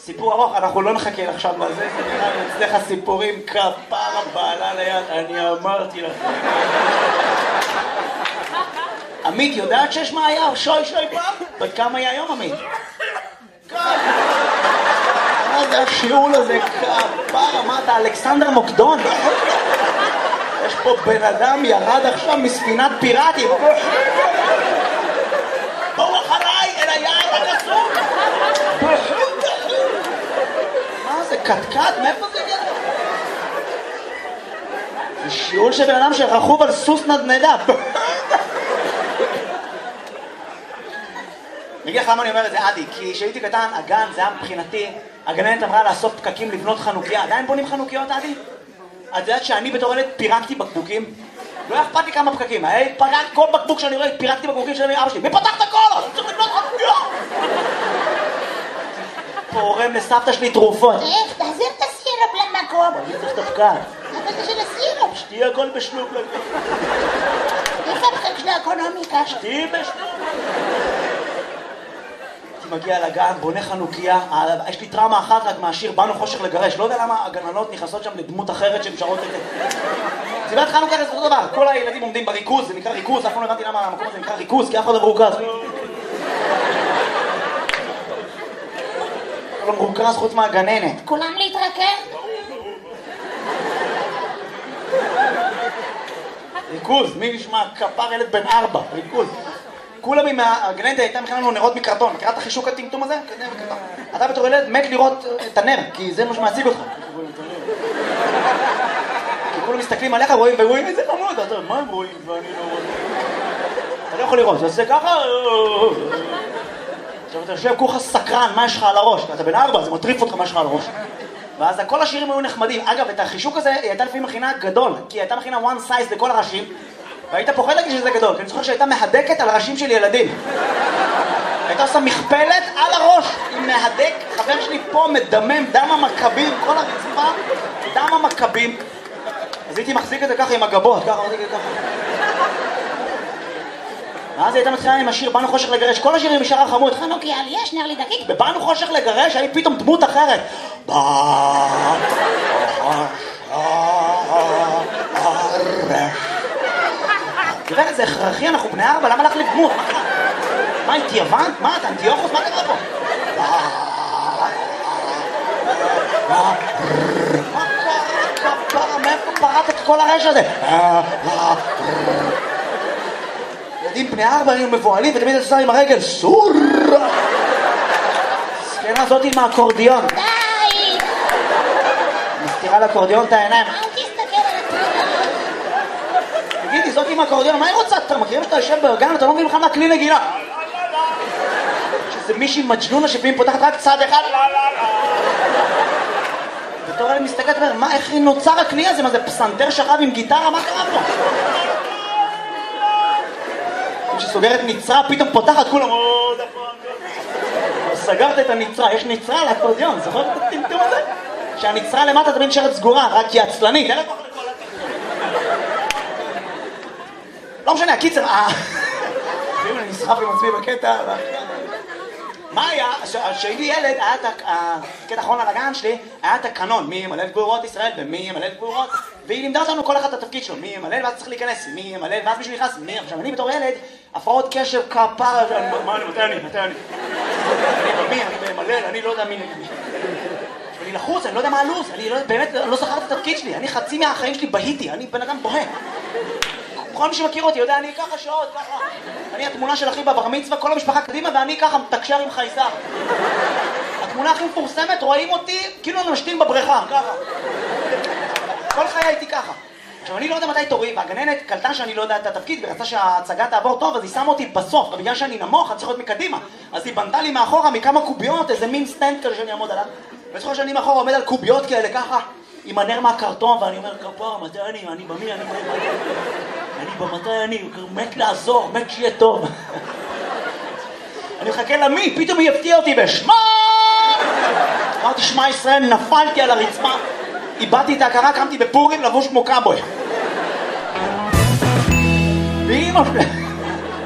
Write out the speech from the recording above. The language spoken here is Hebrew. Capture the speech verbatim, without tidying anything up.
סיפור ארוך, אנחנו לא נחכה עכשיו לזה, זה נראה לי אצלך סיפורים כפרה בעלה ליד, אני אמרתי לך. עמית, יודעת שיש מה היה? שוי שוי פעם? בת כמה היה היום, עמית? מה זה השיעול הזה? כפרה, מה אתה, אלכסנדר מוקדון? יש פה בן אדם ירד עכשיו מספינת פיראטים. בואו אחריי אל היער הקסום. מה זה, קטקט? מאיפה זה יהיה? זה שיעול של בן אדם שרכוב על סוס נדנדה. אני אגיד לך למה אני אומר את זה, עדי, כי כשהייתי קטן, הגן, זה היה מבחינתי, הגננת אמרה לאסוף פקקים לבנות חנוכיה. עדיין בונים חנוכיות, עדי? את יודעת שאני בתור ילד פירקתי בקבוקים? לא אכפת לי כמה פקקים, היי, פרק כל בקבוק שאני רואה, פירקתי בקבוקים של אבא שלי. מי פתח את הכל? אני צריך לבנות חנוכיה! פורם לסבתא שלי תרופות. איך, תחזיר את הסירופ למקום. אני צריך את הפקק. אבל זה של הסירופ. שתהיה הכל בשלוק. איפה הפקק של האקונומיקה? שתהיה בשלוק. מגיע לגן, בונה חנוכיה, יש לי טראומה אחת רק מהשיר באנו חושך לגרש, לא יודע למה הגננות נכנסות שם לדמות אחרת שהן שרות את זה. סיבת חנוכיה זה אותו דבר, כל הילדים עומדים בריכוז, זה נקרא ריכוז, אף פעם לא הבנתי למה המקום הזה נקרא ריכוז, כי אף אחד לא מרוכז. לא מרוכז חוץ מהגננת. כולם להתרכב? ריכוז, מי נשמע? כפר ילד בן ארבע, ריכוז. כולם עם הגננת הייתה מכירה לנו נרות מקרטון, מכירה את החישוק הטמטום הזה? אתה בתור ילד מת לראות את הנר, כי זה מה שמעציג אותך. כי כולם מסתכלים עליך ורואים איזה חמוד, אתה מה הם רואים ואני לא רואה? אתה לא יכול לראות, זה עושה ככה... עכשיו אתה יושב כולך סקרן, מה יש לך על הראש? אתה בן ארבע, זה מטריף אותך מה יש לך על הראש. ואז כל השירים היו נחמדים. אגב, את החישוק הזה היא הייתה לפעמים מכינה גדול, כי היא הייתה מכינה one size לכל הראשים, והיית פוחד להגיד שזה גדול, כי אני זוכר שהייתה מהדקת על ראשים של ילדים. הייתה עושה מכפלת על הראש, עם מהדק, חבר שלי פה מדמם, דם המכבים, כל הרצפה, דם המכבים. אז הייתי מחזיק את זה ככה עם הגבות, ככה, מחזיק את זה ככה. ואז הייתה מתחילה עם השיר באנו חושך לגרש, כל השירים משאר החמוד, חנוכיה, יש נר לי דקיק. בבאנו חושך לגרש, היה פתאום דמות אחרת. באנו חושך לגרש. תראה, זה הכרחי, אנחנו בני ארבע, למה לך לדמות? מה, התייוון? מה, אתה אנטיוכוס? מה קרה פה? מה קרה, כפרה, מאיפה פרט את כל הרש הזה? ילדים בני ארבע היו מבועלים ותמיד את עושה עם הרגל, סור! סקנה הזאת עם האקורדיון. די! מסתירה לאקורדיון את העיניים. אל תסתכל על הטרילה. תגידי, זאת עם האקורדיון, מה היא רוצה? אתה מכירים שאתה יושב בגן, אתה לא מבין בכלל מהכלי נגינה. שזה מישהי מג'נונה שפעמים פותחת רק צד אחד. בתור אלה מסתכלת ואומר, מה, איך נוצר הכלי הזה? מה זה פסנתר שכב עם גיטרה? מה קרה פה? כשסוגרת נצרה, פתאום פותחת כולם, סגרת את הנצרה, יש נצרה על האקורדיון, זוכר את הטמטום הזה? שהנצרה למטה תמיד נשארת סגורה, רק היא עצלנית, אין לה כוח לכל לא משנה, הקיצר, אני נסחף עם עצמי בקטע, מה היה? כשהייתי ילד, היה את הקטע האחרון על הגן שלי, היה את הקנון, מי ימלא את גבורות ישראל ומי ימלא את גבורות, והיא לימדה אותנו כל אחד את התפקיד שלו, מי ימלא ואז צריך להיכנס, מי ימלא ואז מישהו נכנס, מי, עכשיו אני בתור ילד, הפרעות קשב כפרה, מה אני, מתי אני, מתי אני, אני במי, אני במלא, אני לא יודע מי נגד מי. אני לחוץ, אני לא יודע מה הלו"ז, אני באמת לא זכרתי את התפקיד שלי, אני חצי מהחיים שלי בהיתי, אני בן אדם בוהה. כל מי שמכיר אותי יודע, אני ככה שעות, ככה. אני התמונה של אחי בבר מצווה, כל המשפחה קדימה, ואני ככה מתקשר עם חייזר. התמונה הכי מפורסמת, רואים אותי כאילו אני משתין בבריכה, ככה. כל חיי הייתי ככה. עכשיו, אני לא יודע מתי תורי, והגננת קלטה שאני לא יודע את התפקיד, ורצה שההצגה תעבור טוב, אז היא שמה אותי בסוף, ובגלל שאני נמוך, אני צריך להיות מקדימה. אז היא בנתה לי מאחורה מכמה קוביות, איזה מין סטנד כזה שאני אעמוד עליו. וזוכר שאני מאחורה עומד על קוביות כאלה, ככה, עם הנר מהקרטון, ואני אומר, כפרה, מתי אני, אני במי, אני במי, אני במתי אני, מת לעזור, מת שיהיה טוב. אני מחכה למי, פתאום היא הפתיעה אותי בשמה! אמרתי, שמע ישראל, נפלתי על הרצפה, איבדתי את ההכרה, קמתי בפורים לבוש כמו קאבוי. ואמא שלי...